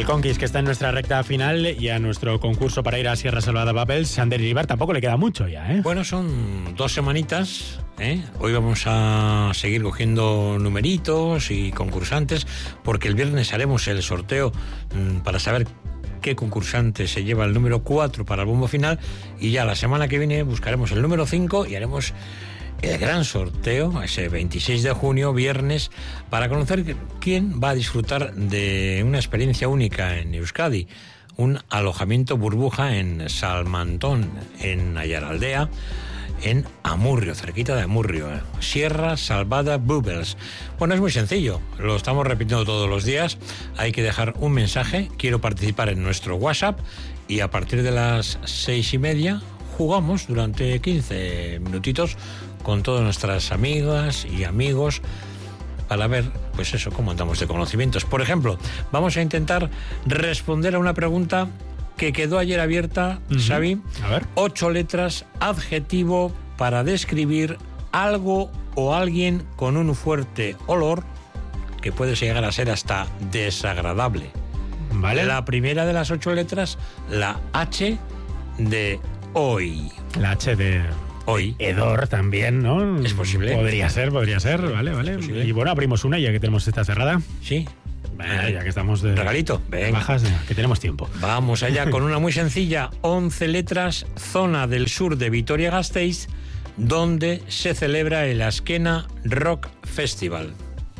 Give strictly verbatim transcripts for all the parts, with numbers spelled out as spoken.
El Conquist, que está en nuestra recta final, y a nuestro concurso para ir a Sierra Salvada Bubbles, Sander Iribar, tampoco le queda mucho ya, ¿eh? Bueno, son dos semanitas, ¿eh? Hoy vamos a seguir cogiendo numeritos y concursantes, porque el viernes haremos el sorteo mmm, para saber qué concursante se lleva el número cuatro para el bombo final, y ya la semana que viene buscaremos el número cinco y haremos el gran sorteo ese veintiséis de junio, viernes, para conocer quién va a disfrutar de una experiencia única en Euskadi, un alojamiento burbuja en Salmantón, en Ayaraldea, en Amurrio, cerquita de Amurrio, ¿eh? Sierra Salvada Bubbles. Bueno, es muy sencillo, lo estamos repitiendo todos los días. Hay que dejar un mensaje: quiero participar, en nuestro WhatsApp, y a partir de las seis y media jugamos durante quince minutitos con todas nuestras amigas y amigos para ver, pues eso, cómo andamos de conocimientos. Por ejemplo, vamos a intentar responder a una pregunta que quedó ayer abierta, uh-huh. Xavi. A ver. Ocho letras, adjetivo para describir algo o alguien con un fuerte olor que puede llegar a ser hasta desagradable. Vale. La primera de las ocho letras, la H de hoy. La H de... Hoy. Hedor también, ¿no? Es posible. Podría ser, podría ser, vale, vale. Y bueno, abrimos una ya que tenemos esta cerrada. Sí. Venga, ya que estamos de... Regalito, venga. Bajas, que tenemos tiempo. Vamos allá con una muy sencilla. once letras, zona del sur de Vitoria-Gasteiz, donde se celebra el Azkena Rock Festival.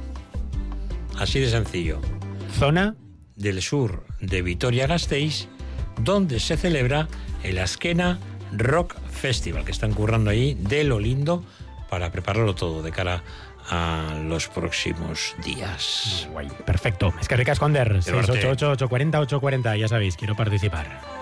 Así de sencillo. Zona del sur de Vitoria-Gasteiz, donde se celebra el Azkena Rock Festival, que están currando ahí de lo lindo para prepararlo todo de cara a los próximos días. Guay, perfecto. Es que ricas, Conder. seis ocho ocho, ocho cuatro cero, ocho cuatro cero, ya sabéis, quiero participar.